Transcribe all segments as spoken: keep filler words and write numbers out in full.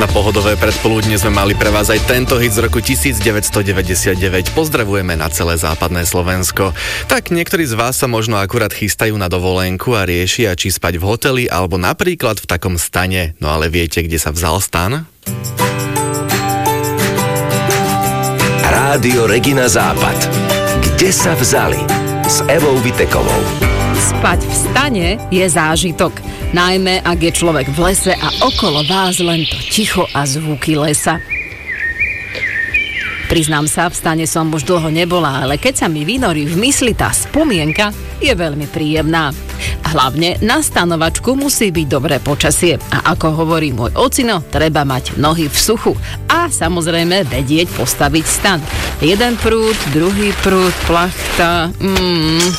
Na pohodové predpoludne sme mali pre vás aj tento hit z roku devätnásťstodeväťdesiatdeväť. Pozdravujeme na celé západné Slovensko. Tak niektorí z vás sa možno akurát chystajú na dovolenku a riešia, či spať v hoteli alebo napríklad v takom stane. No ale viete, kde sa vzal stan? Rádio Regina Západ. Kde sa vzali? S Evou Vitekovou. Spať v stane je zážitok. Najmä, ak je človek v lese a okolo vás len to ticho a zvuky lesa. Priznám sa, v stane som už dlho nebola, ale keď sa mi vynorí v mysli tá spomienka, je veľmi príjemná. Hlavne na stanovačku musí byť dobré počasie. A ako hovorí môj ocino, treba mať nohy v suchu. A samozrejme vedieť postaviť stan. Jeden prúd, druhý prúd, plachta... Mm.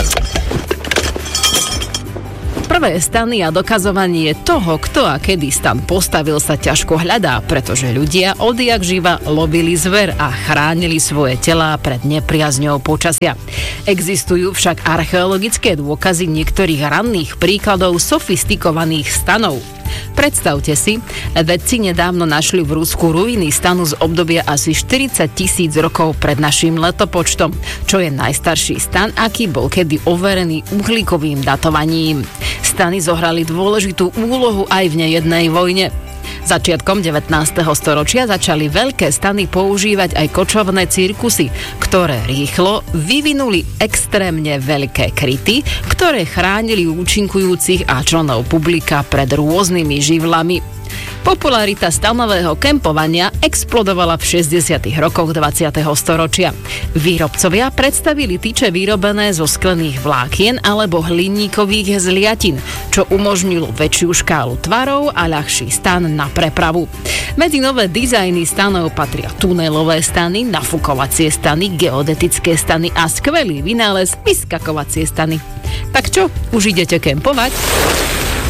Prvé stany a dokazovanie toho, kto a kedy stan postavil, sa ťažko hľadá, pretože ľudia odjak živa lovili zver a chránili svoje telá pred nepriazňou počasia. Existujú však archeologické dôkazy niektorých ranných príkladov sofistikovaných stanov. Predstavte si, vedci nedávno našli v Rusku ruiny stanu z obdobia asi štyridsať tisíc rokov pred naším letopočtom, čo je najstarší stan, aký bol kedy overený uhlíkovým datovaním. Stany zohrali dôležitú úlohu aj v nejednej vojne. Začiatkom devätnásteho storočia začali veľké stany používať aj kočovné cirkusy, ktoré rýchlo vyvinuli extrémne veľké kryty, ktoré chránili účinkujúcich a členov publika pred rôznymi živlami. Popularita stanového kempovania explodovala v šesťdesiatych rokoch dvadsiateho storočia. Výrobcovia predstavili tyče vyrobené zo sklených vlákien alebo hliníkových zliatin, čo umožnilo väčšiu škálu tvarov a ľahší stan na prepravu. Medzi nové dizajny stanov patria tunelové stany, nafukovacie stany, geodetické stany a skvelý vynález vyskakovacie stany. Tak čo, už idete kempovať?